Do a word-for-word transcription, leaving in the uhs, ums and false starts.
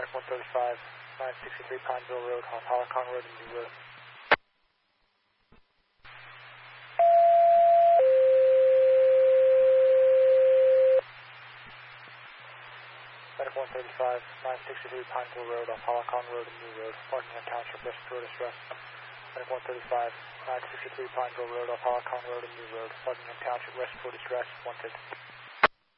Medic one thirty-five, nine sixty-three Pineville Road, on Hollicong Road and New Road. Medic one thirty-five, nine sixty-three Pineville Road, off Hollicong Road and New Road, Buckingham Township, respiratory distress. Medic one thirty-five, nine sixty-three Pineville Road, off Hollicong Road and New Road, Buckingham Township, respiratory distress, wanted.